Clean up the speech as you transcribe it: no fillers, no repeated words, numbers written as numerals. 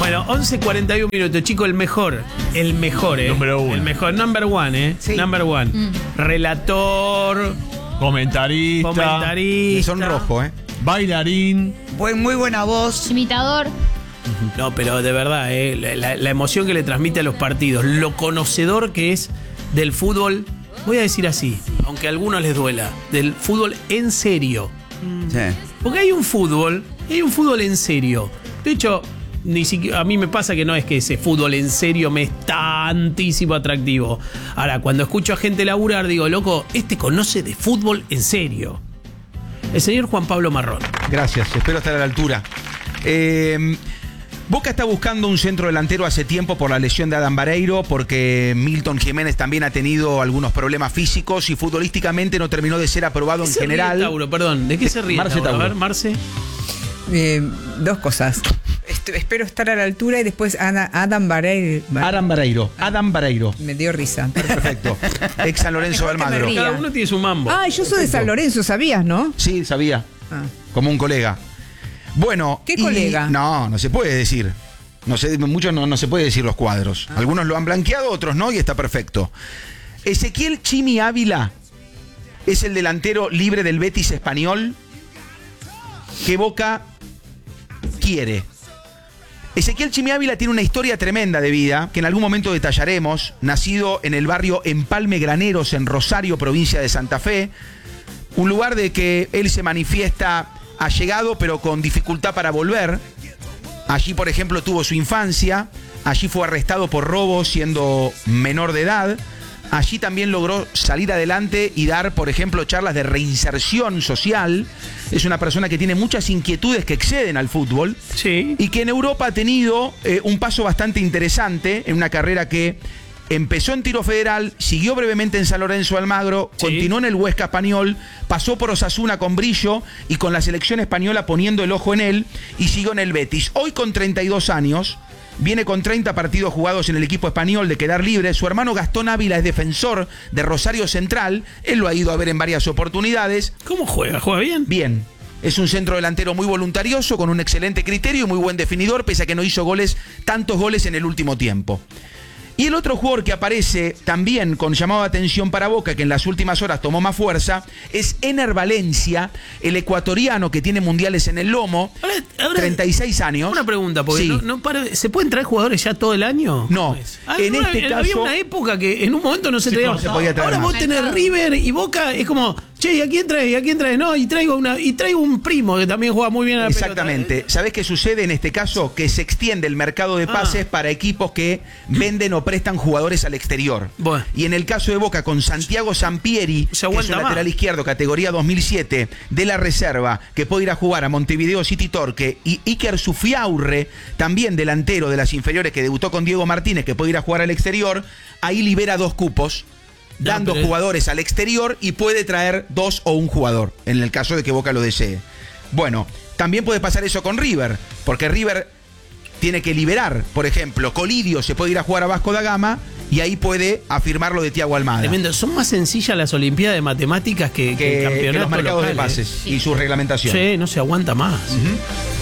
Bueno, 11:41 minutos, chicos, el mejor, Número uno. El mejor, number one, Sí. Number one. Relator, Comentarista. Me sonrojo, Bailarín. Muy buena voz. Imitador. No, pero de verdad, la emoción que le transmite a los partidos, lo conocedor que es del fútbol, voy a decir así, aunque a algunos les duela, del fútbol en serio. Sí. Porque hay un fútbol en serio. De hecho, ni siquiera, a mí me pasa que no es que ese fútbol en serio me es tantísimo atractivo. Ahora, cuando escucho a gente laburar, digo, loco, este conoce de fútbol en serio. El señor Juan Pablo Marrón. Gracias, espero estar a la altura. Boca está buscando un centro delantero hace tiempo por la lesión de Adam Vareiro, porque Milton Jiménez también ha tenido algunos problemas físicos y futbolísticamente no terminó de ser aprobado en general. Tauro, perdón, ¿de qué se ríe Marce Tauro? A Tauro. ver, Marce. Dos cosas. Espero estar a la altura y después Adam Vareiro. Adam Vareiro. Me dio risa. Perfecto. Ex San Lorenzo de Mejor que me Almagro. ría. Cada uno tiene su mambo. Ah, yo soy de San Lorenzo, ¿sabías, no? Sí, sabía. Ah. Como un colega. Bueno. ¿Qué colega? No se puede decir. No sé, muchos no se puede decir los cuadros. Algunos lo han blanqueado, otros no, y está perfecto. Ezequiel Chimi Ávila es el delantero libre del Betis español que Boca quiere. Ezequiel Chimi Ávila tiene una historia tremenda de vida que en algún momento detallaremos. Nacido en el barrio Empalme Graneros, en Rosario, provincia de Santa Fe. Un lugar de que él se manifiesta allegado, pero con dificultad para volver. Allí, por ejemplo, tuvo su infancia. Allí fue arrestado por robo siendo menor de edad. Allí también logró salir adelante y dar, por ejemplo, charlas de reinserción social. Es una persona que tiene muchas inquietudes que exceden al fútbol. Sí. Y que en Europa ha tenido un paso bastante interesante en una carrera que empezó en Tiro Federal, siguió brevemente en San Lorenzo de Almagro, Sí. continuó en el Huesca Español, pasó por Osasuna con brillo y con la selección española poniendo el ojo en él, y siguió en el Betis. Hoy con 32 años, viene con 30 partidos jugados en el equipo español de quedar libre. Su hermano Gastón Ávila es defensor de Rosario Central, él lo ha ido a ver en varias oportunidades. ¿Cómo juega? ¿Juega bien? Bien. Es un centro delantero muy voluntarioso, con un excelente criterio y muy buen definidor, pese a que no hizo tantos goles en el último tiempo. Y el otro jugador que aparece también con llamado de atención para Boca, que en las últimas horas tomó más fuerza, es Ener Valencia, el ecuatoriano que tiene mundiales en el lomo, Ahora, 36 años. Una pregunta, porque Sí. ¿se pueden traer jugadores ya todo el año? No. ¿Cómo es? En este había caso- una época que en un momento no se traía. no se podía traer Ahora más. vos tenés River y Boca, es como, che, ¿y a quién traes? ¿Y a quién traes? No, y traigo un primo que también juega muy bien a la Exactamente. pelota. ¿Sabés qué sucede en este caso? Que se extiende el mercado de pases para equipos que venden o prestan jugadores al exterior. Bueno. Y en el caso de Boca, con Santiago Sampieri, Se que es aguanta un más. lateral izquierdo, categoría 2007, de la reserva, que puede ir a jugar a Montevideo City Torque, y Iker Sufiaurre, también delantero de las inferiores, que debutó con Diego Martínez, que puede ir a jugar al exterior, ahí libera 2 cupos, dando pero- jugadores al exterior, y puede traer 2 o un jugador, en el caso de que Boca lo desee. Bueno, también puede pasar eso con River, porque River tiene que liberar, por ejemplo, Colidio se puede ir a jugar a Vasco da Gama, y ahí puede afirmar lo de Thiago Almada. Tremendo. Son más sencillas las Olimpiadas de Matemáticas que el Que campeonato los mercados de local, pases y su reglamentación. Sí, no se aguanta más.